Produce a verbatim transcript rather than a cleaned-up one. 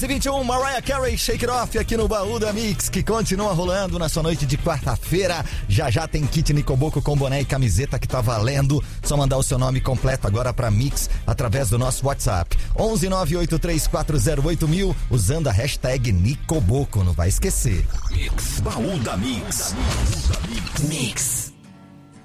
vinte e um, Mariah Carey, Shake It Off, aqui no Baú da Mix, que continua rolando na sua noite de quarta-feira. Já já tem kit Nicoboco com boné e camiseta que tá valendo. Só mandar o seu nome completo agora pra Mix através do nosso WhatsApp onze nove oito três quatro zero oito mil, usando a hashtag Nicoboco, não vai esquecer. Mix, Baú da Mix. Mix.